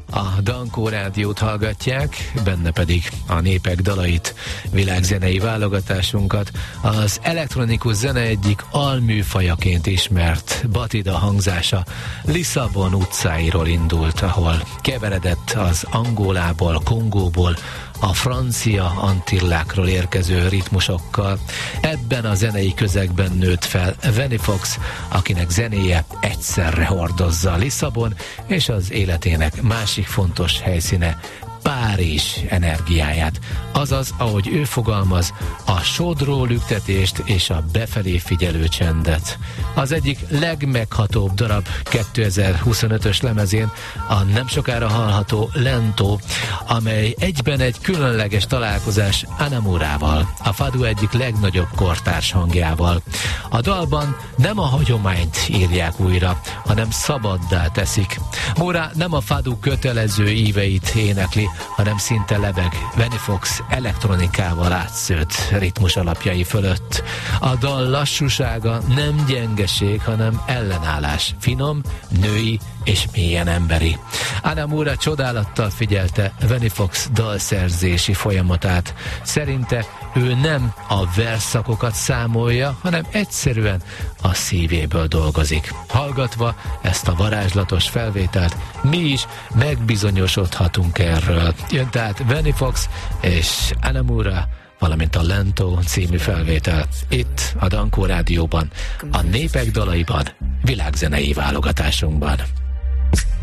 A Dankó Rádiót hallgatják, benne pedig a népek dalait, világzenei válogatásunkat. Az elektronikus zene egyik alműfajaként ismert batida hangzása Lisszabon utcáiról indult, ahol keveredett az Angolából, Kongóból, a francia Antillákról érkező ritmusokkal. Ebben a zenei közegben nőtt fel Venifox, akinek zenéje egyszerre hordozza Lisszabon és az életének másik fontos helyszíne, Párizs energiáját. Azaz, ahogy ő fogalmaz, a sodró lüktetést és a befelé figyelő csendet. Az egyik legmeghatóbb darab 2025-ös lemezén a nem sokára hallható Lento, amely egyben egy különleges találkozás Anamurával, a fado egyik legnagyobb kortárs hangjával. A dalban nem a hagyományt írják újra, hanem szabaddá teszik. Mura nem a fado kötelező íveit énekli, hanem szinte lebeg Venifox elektronikával átszőtt ritmus alapjai fölött. A dal lassúsága nem gyengeség, hanem ellenállás. Finom, női és mélyen emberi. Anamura csodálattal figyelte Venifox dalszerzési folyamatát. Szerinte ő nem a versszakokat számolja, hanem egyszerűen a szívéből dolgozik. Hallgatva ezt a varázslatos felvételt, mi is megbizonyosodhatunk erről. Jön tehát Venifox és Anamura, valamint a Lento című felvétel itt a Dankó Rádióban, a népek dalaiban, világzenei válogatásunkban.